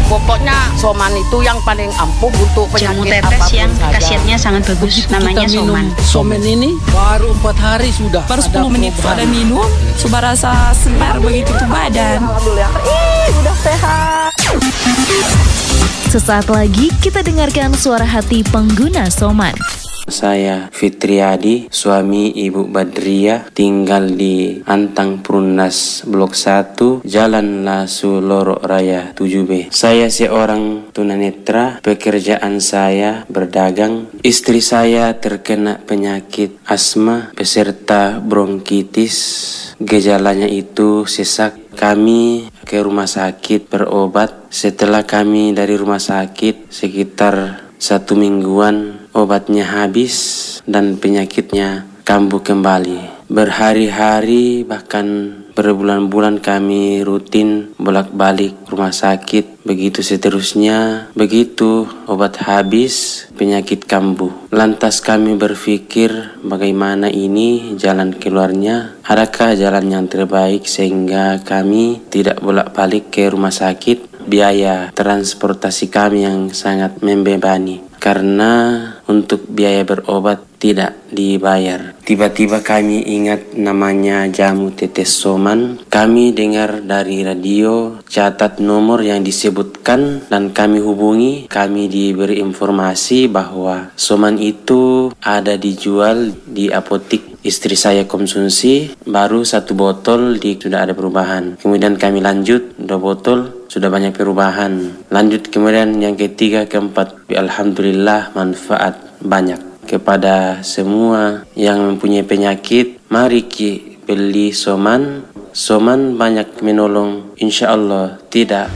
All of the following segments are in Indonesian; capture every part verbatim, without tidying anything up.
Pokoknya Soman itu yang paling ampuh untuk Jamu penyakit tetes apapun yang saja. khasiatnya sangat bagus. Begitu Namanya kita minum Soman. Soman ini baru empat hari sudah. Baru ada sepuluh menit perubahan. ada minum, sudah rasa segar begitu tuh badan. Alhamdulillah. Ih, udah sehat. Sesaat lagi kita dengarkan suara hati pengguna Soman. Saya Fitriadi, suami Ibu Badriah, tinggal di Antang Prunas Blok satu, Jalan Lasu Lorok Raya tujuh B. Saya seorang tunanetra, pekerjaan saya berdagang. Istri saya terkena penyakit asma beserta bronkitis. Gejalanya itu sesak. Kami ke rumah sakit berobat. Setelah kami dari rumah sakit sekitar satu mingguan, obatnya habis dan penyakitnya kambuh kembali. Berhari-hari bahkan berbulan-bulan kami rutin bolak-balik rumah sakit. Begitu seterusnya, begitu obat habis, penyakit kambuh. Lantas kami berpikir bagaimana ini jalan keluarnya. Adakah jalan yang terbaik sehingga kami tidak bolak-balik ke rumah sakit? Biaya transportasi kami yang sangat membebani karena untuk biaya berobat tidak dibayar. Tiba-tiba kami ingat namanya jamu tetes Soman. Kami dengar dari radio, catat nomor yang disebutkan dan kami hubungi. Kami diberi informasi bahwa Soman itu ada dijual di apotik. Istri saya konsumsi, baru satu botol di, sudah ada perubahan. Kemudian kami lanjut, dua botol, sudah banyak perubahan. Lanjut kemudian yang ketiga, keempat. Alhamdulillah manfaat banyak. Kepada semua yang mempunyai penyakit, mari ki beli Soman. Soman banyak menolong, insya Allah tidak.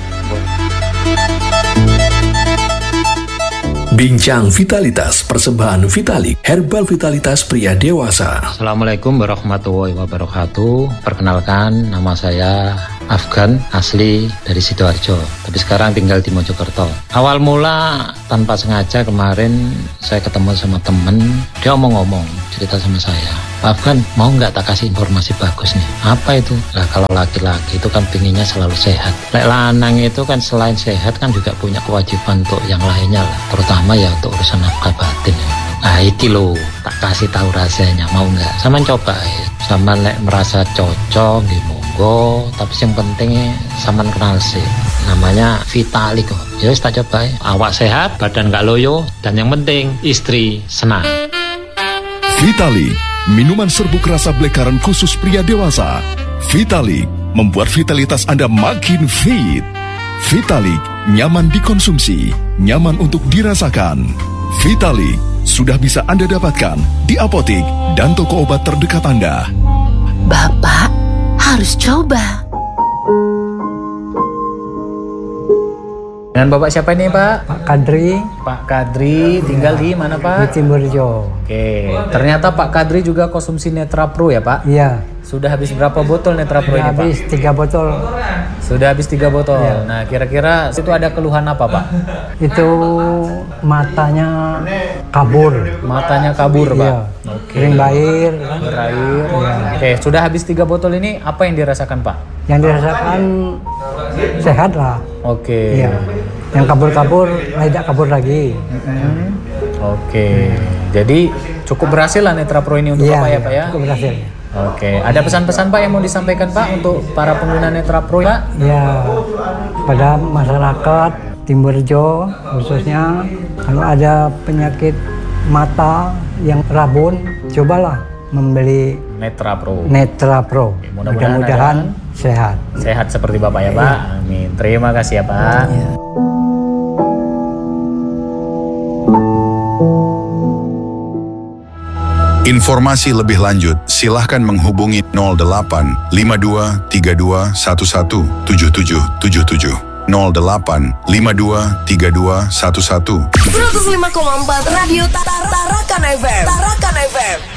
Bincang Vitalitas Persembahan Vitalik Herbal Vitalitas Pria Dewasa. Assalamualaikum warahmatullahi wabarakatuh. Perkenalkan, nama saya Afgan, asli dari Sidoarjo, tapi sekarang tinggal di Mojokerto. Awal mula tanpa sengaja kemarin saya ketemu sama temen, dia omong-omong cerita sama saya, Pak Afgan, mau nggak tak kasih informasi bagus nih? Apa itu? Nah, kalau laki-laki itu kan pinginnya selalu sehat. Lek lanang itu kan selain sehat kan juga punya kewajiban untuk yang lainnya lah, terutama ya untuk urusan nafkah batin. Nah iki loh, tak kasih tahu rasanya, mau nggak? Sama coba ya. Sama lek merasa cocok gitu, monggo. Tapi yang penting sama kenal sih. Namanya Vitalik kok. Ya wis tak coba ya. Awak sehat, badan nggak loyo, dan yang penting istri senang. Vitalik, minuman serbuk rasa blackcurrant khusus pria dewasa. Vitalik membuat vitalitas Anda makin fit. Vitalik nyaman dikonsumsi, nyaman untuk dirasakan. Vitalik sudah bisa Anda dapatkan di apotik dan toko obat terdekat Anda. Bapak harus coba. Dengan Bapak siapa ini, Pak? Pak Kadri. Pak Kadri, tinggal di mana, Pak? Di Timurjo. Oke, ternyata Pak Kadri juga konsumsi Netra Pro ya, Pak? Iya. Sudah habis berapa botol Netra Pro Sudah ini, Pak? habis tiga botol. Sudah habis tiga botol. Iya. Nah, kira-kira itu ada keluhan apa, Pak? Itu matanya kabur. Matanya kabur, Pak? Iya. Oke. Kering bair. Berair. Iya. Oke, sudah habis tiga botol ini, apa yang dirasakan, Pak? Yang dirasakan sehat lah. Oke. Iya. Yang kabur-kabur, tidak kabur lagi. Mm-hmm. Oke. Jadi cukup berhasil lah Netra Pro ini untuk Iya, Bapak ya, iya, Pak ya? cukup berhasil. Oke. Ada pesan-pesan Pak yang mau disampaikan Pak untuk para pengguna Netra Pro, Pak? Ya, pada masyarakat Timurjo khususnya, kalau ada penyakit mata yang rabun, cobalah membeli Netra Pro. Netra Pro. Oke, mudah-mudahan Mudah-mudahan ada- sehat. Sehat seperti Bapak ya, Pak? Amin. Terima kasih ya, Pak. Ya. Informasi lebih lanjut, silahkan menghubungi nol delapan lima dua tiga dua satu satu tujuh tujuh tujuh tujuh nol delapan lima dua tiga dua satu satu seratus lima koma empat Radio Tarakan F M. Tarakan F M.